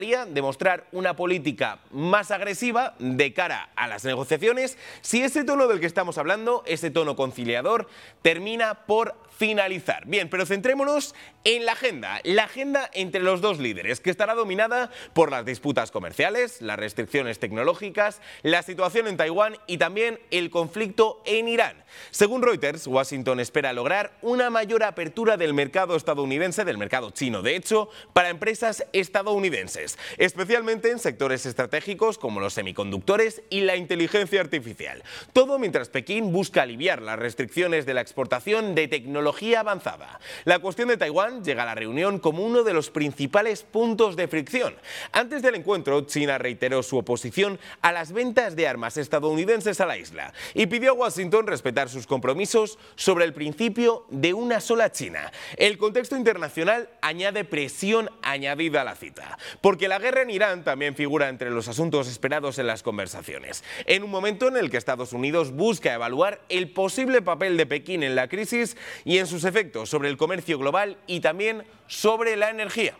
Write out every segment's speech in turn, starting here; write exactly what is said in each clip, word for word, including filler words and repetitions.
demostrar una política más agresiva de cara a las negociaciones si ese tono del que estamos hablando, ese tono conciliador, termina por finalizar. Bien, pero centrémonos en la agenda, la agenda entre los dos líderes, que estará dominada por las disputas comerciales, las restricciones tecnológicas, la situación en Taiwán y también el conflicto en Irán. Según Reuters, Washington espera lograr una mayor apertura del mercado estadounidense, del mercado chino, de hecho, para empresas estadounidenses, especialmente en sectores estratégicos como los semiconductores y la inteligencia artificial. Todo mientras Pekín busca aliviar las restricciones de la exportación de tecnología avanzada. La cuestión de Taiwán llega a la reunión como uno de los principales puntos de fricción. Antes del encuentro, China reiteró su oposición a las ventas de armas estadounidenses a la isla y pidió a Washington respetar sus compromisos sobre el principio de una sola China. El contexto internacional añade presión añadida a la cita, porque la guerra en Irán también figura entre los asuntos esperados en las conversaciones, en un momento en el que Estados Unidos busca evaluar el posible papel de Pekín en la crisis y en sus efectos sobre el comercio global y también sobre la energía.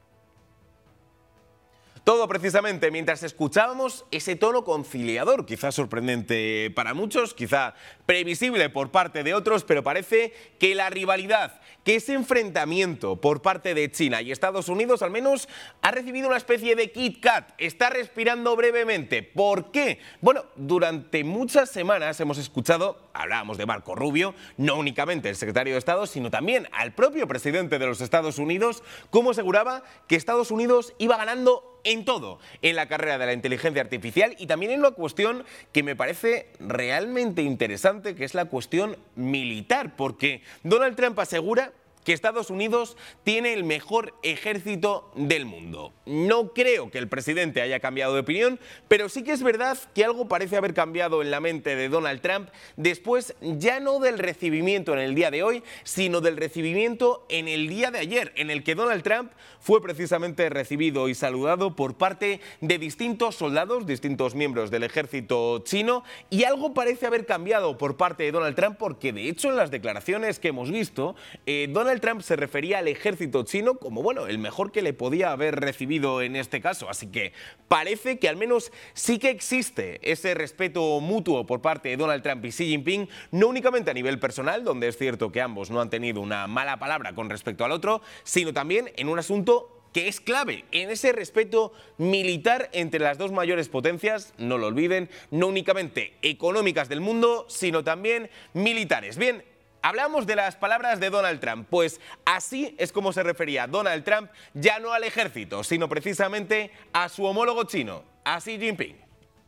Todo precisamente mientras escuchábamos ese tono conciliador, quizá sorprendente para muchos, quizá previsible por parte de otros, pero parece que la rivalidad, que ese enfrentamiento por parte de China y Estados Unidos al menos ha recibido una especie de Kit Kat, está respirando brevemente. ¿Por qué? Bueno, durante muchas semanas hemos escuchado, hablábamos de Marco Rubio, no únicamente el secretario de Estado, sino también al propio presidente de los Estados Unidos, cómo aseguraba que Estados Unidos iba ganando en todo, en la carrera de la inteligencia artificial y también en una cuestión que me parece realmente interesante, que es la cuestión militar, porque Donald Trump asegura que Estados Unidos tiene el mejor ejército del mundo. No creo que el presidente haya cambiado de opinión, pero sí que es verdad que algo parece haber cambiado en la mente de Donald Trump después ya no del recibimiento en el día de hoy, sino del recibimiento en el día de ayer, en el que Donald Trump fue precisamente recibido y saludado por parte de distintos soldados, distintos miembros del ejército chino, y algo parece haber cambiado por parte de Donald Trump porque de hecho en las declaraciones que hemos visto, eh, Donald Trump se refería al ejército chino como, bueno, el mejor que le podía haber recibido en este caso. Así que parece que al menos sí que existe ese respeto mutuo por parte de Donald Trump y Xi Jinping, no únicamente a nivel personal, donde es cierto que ambos no han tenido una mala palabra con respecto al otro, sino también en un asunto que es clave, en ese respeto militar entre las dos mayores potencias, no lo olviden, no únicamente económicas del mundo, sino también militares. Bien, hablamos de las palabras de Donald Trump, pues así es como se refería Donald Trump ya no al ejército, sino precisamente a su homólogo chino, a Xi Jinping.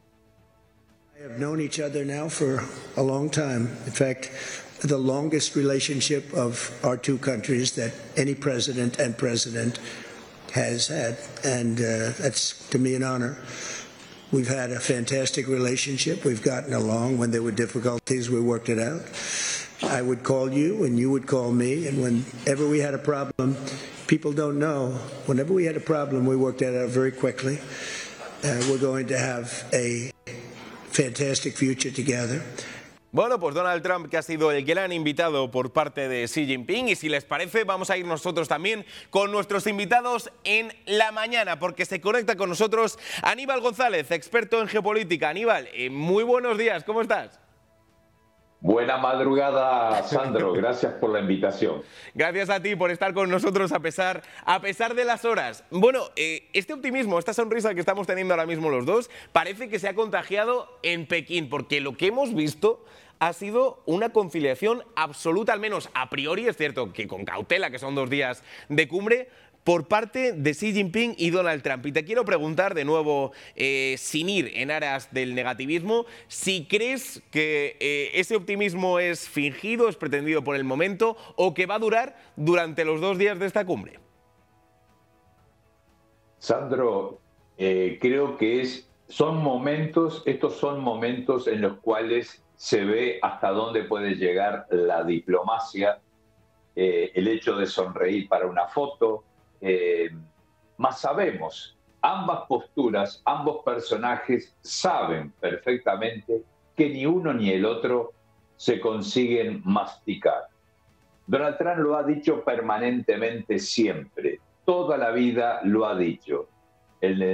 We have known each other now for a long time. In fact, the longest relationship of our two countries that any president and president has had, and uh, that's to me an honor. We've had a fantastic relationship. We've gotten along. When there were difficulties, we worked it out. I would call you and you would call me, and whenever we had a problem, people don't know, whenever we had a problem, we worked that out very quickly. Uh, we're going to have a fantastic future together. Bueno, pues Donald Trump, que ha sido el gran invitado por parte de Xi Jinping, y si les parece vamos a ir nosotros también con nuestros invitados en la mañana, porque se conecta con nosotros Aníbal González, experto en geopolítica. Aníbal, eh, muy buenos días, ¿cómo estás? Buena madrugada, Sandro. Gracias por la invitación. Gracias a ti por estar con nosotros a pesar, a pesar de las horas. Bueno, eh, este optimismo, esta sonrisa que estamos teniendo ahora mismo los dos, parece que se ha contagiado en Pekín, porque lo que hemos visto ha sido una conciliación absoluta, al menos a priori, es cierto que con cautela, que son dos días de cumbre, por parte de Xi Jinping y Donald Trump. Y te quiero preguntar de nuevo, eh, sin ir en aras del negativismo, si crees que eh, ese optimismo es fingido, es pretendido por el momento, o que va a durar durante los dos días de esta cumbre. Sandro, eh, creo que es, son momentos, estos son momentos en los cuales se ve hasta dónde puede llegar la diplomacia, eh, el hecho de sonreír para una foto. Eh, más sabemos, ambas posturas, ambos personajes saben perfectamente que ni uno ni el otro se consiguen masticar. Donald Trump lo ha dicho permanentemente siempre, toda la vida lo ha dicho. el